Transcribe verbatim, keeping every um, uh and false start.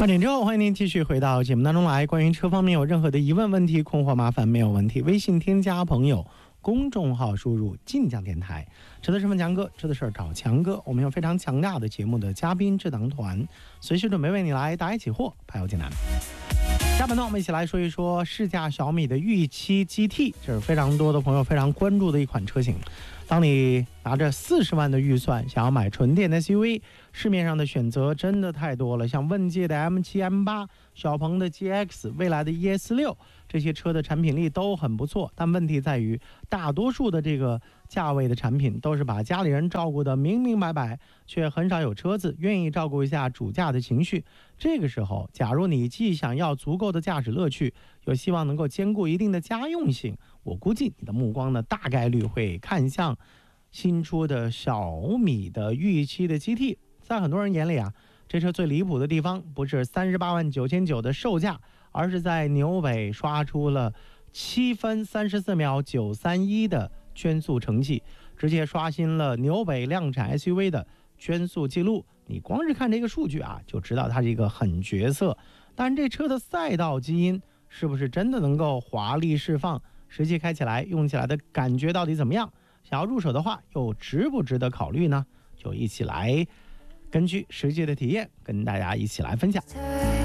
八点之后，欢迎您继续回到节目当中来。关于车方面有任何的疑问、问题、困惑、麻烦，没有问题，微信添加朋友，公众号输入晋江电台，车的身份强哥，车的事儿找强哥。我们有非常强大的节目的嘉宾智囊团，随时准备为你来答疑解惑，排忧解难。下半段我们一起来说一说试驾小米的御七 G T， 这是非常多的朋友非常关注的一款车型。当你拿着四十万的预算想要买纯电的 S U V， 市面上的选择真的太多了，像问界的 M 七 M 八、小鹏的 G X、未来的 E S 六， 这些车的产品力都很不错，但问题在于大多数的这个价位的产品都是把家里人照顾得明明白白，却很少有车子愿意照顾一下主驾的情绪。这个时候，假如你既想要足够的驾驶乐趣，又希望能够兼顾一定的家用性，我估计你的目光呢，大概率会看向新出的小米的御七的 G T。 在很多人眼里啊，这车最离谱的地方不是三十八万九千九的售价，而是在纽北刷出了七分三十四秒九三一的圈速成绩，直接刷新了纽北量产 S U V 的圈速记录。你光是看这个数据啊，就知道它是一个狠角色。但这车的赛道基因是不是真的能够华丽释放？实际开起来用起来的感觉到底怎么样？想要入手的话，又值不值得考虑呢？就一起来根据实际的体验跟大家一起来分享。